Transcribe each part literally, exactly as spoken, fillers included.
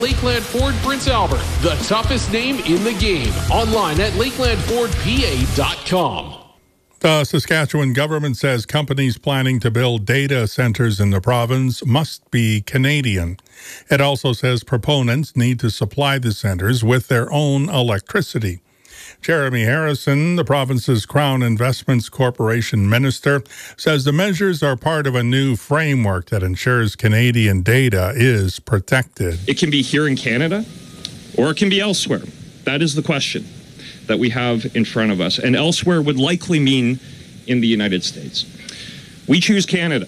Lakeland Ford Prince Albert, the toughest name in the game. Online at lakeland ford p a dot com. The Saskatchewan government says companies planning to build data centers in the province must be Canadian. It also says proponents need to supply the centers with their own electricity. Jeremy Harrison, the province's Crown Investments Corporation minister, says the measures are part of a new framework that ensures Canadian data is protected. It can be here in Canada or it can be elsewhere. That is the question that we have in front of us. And elsewhere would likely mean in the United States. We choose Canada,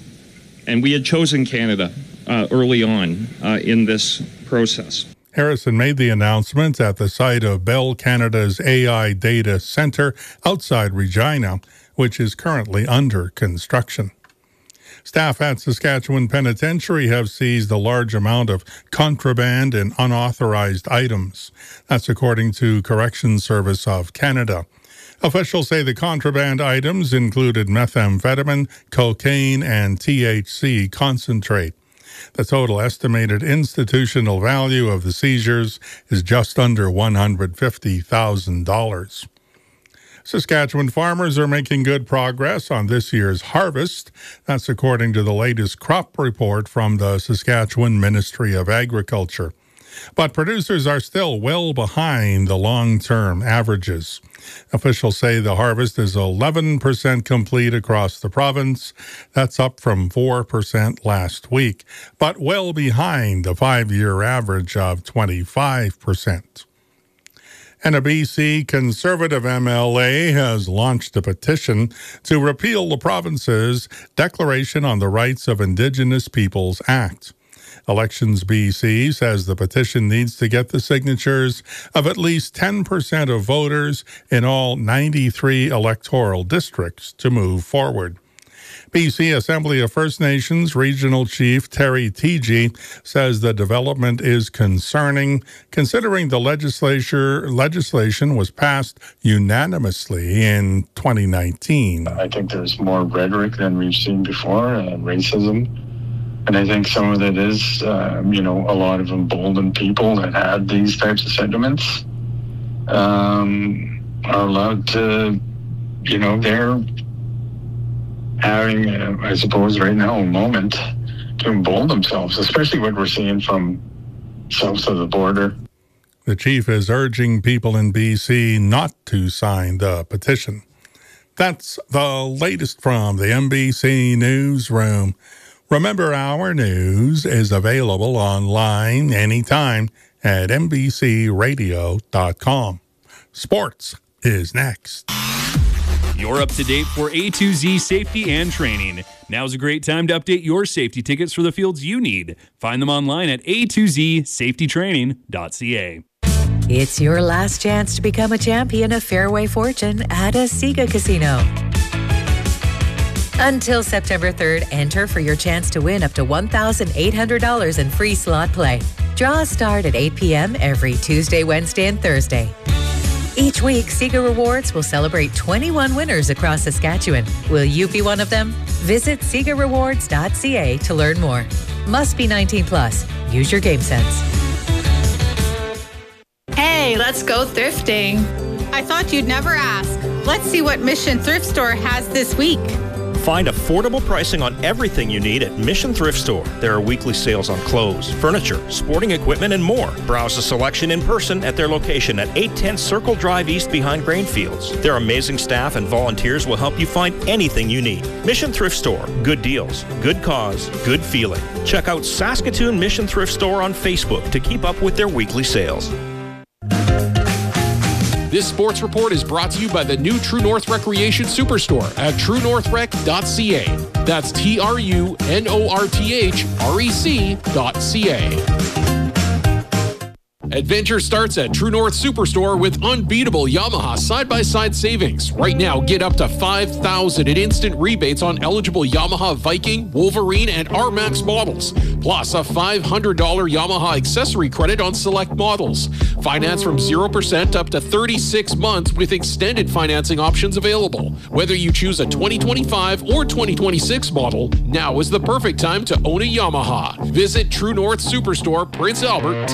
and we had chosen Canada uh, early on uh, in this process. Harrison made the announcement at the site of Bell Canada's A I Data Centre outside Regina, which is currently under construction. Staff at Saskatchewan Penitentiary have seized a large amount of contraband and unauthorized items. That's according to Corrections Service of Canada. Officials say the contraband items included methamphetamine, cocaine, and T H C concentrate. The total estimated institutional value of the seizures is just under one hundred fifty thousand dollars. Saskatchewan farmers are making good progress on this year's harvest. That's according to the latest crop report from the Saskatchewan Ministry of Agriculture. But producers are still well behind the long-term averages. Officials say the harvest is eleven percent complete across the province. That's up from four percent last week, but well behind the five-year average of twenty-five percent. And a B C Conservative M L A has launched a petition to repeal the province's Declaration on the Rights of Indigenous Peoples Act. Elections B C says the petition needs to get the signatures of at least ten percent of voters in all ninety-three electoral districts to move forward. B C Assembly of First Nations Regional Chief Terry Teegee says the development is concerning, considering the legislature legislation was passed unanimously in twenty nineteen. I think there's more rhetoric than we've seen before, uh, racism. And I think some of it is, uh, you know, a lot of emboldened people that had these types of sentiments um, are allowed to, you know, they're having, uh, I suppose, right now a moment to embolden themselves, especially what we're seeing from south of the border. The chief is urging people in B C not to sign the petition. That's the latest from the N B C Newsroom. Remember, our news is available online anytime at n b c radio dot com. Sports is next. You're up to date for A to Z safety and training. Now's a great time to update your safety tickets for the fields you need. Find them online at a to z safety training dot c a. It's your last chance to become a champion of Fairway Fortune at a Sega Casino. Until September third, enter for your chance to win up to one thousand eight hundred dollars in free slot play. Draws start at eight p.m. every Tuesday, Wednesday, and Thursday. Each week, Sega Rewards will celebrate twenty-one winners across Saskatchewan. Will you be one of them? Visit sega rewards dot c a to learn more. Must be nineteen plus. Use your game sense. Hey, let's go thrifting. I thought you'd never ask. Let's see what Mission Thrift Store has this week. Find affordable pricing on everything you need at Mission Thrift Store. There are weekly sales on clothes, furniture, sporting equipment, and more. Browse the selection in person at their location at eight ten Circle Drive East behind Grainfields. Their amazing staff and volunteers will help you find anything you need. Mission Thrift Store. Good deals, good cause, good feeling. Check out Saskatoon Mission Thrift Store on Facebook to keep up with their weekly sales. This sports report is brought to you by the new True North Recreation Superstore at true north rec dot c a. That's T R U N O R T H R E C dot C A. Adventure starts at True North Superstore with unbeatable Yamaha side-by-side savings. Right now, get up to five thousand dollars in instant rebates on eligible Yamaha Viking, Wolverine, and R MAX models. Plus, a five hundred dollars Yamaha accessory credit on select models. Finance from zero percent up to thirty-six months with extended financing options available. Whether you choose a twenty twenty-five or twenty twenty-six model, now is the perfect time to own a Yamaha. Visit True North Superstore, Prince Albert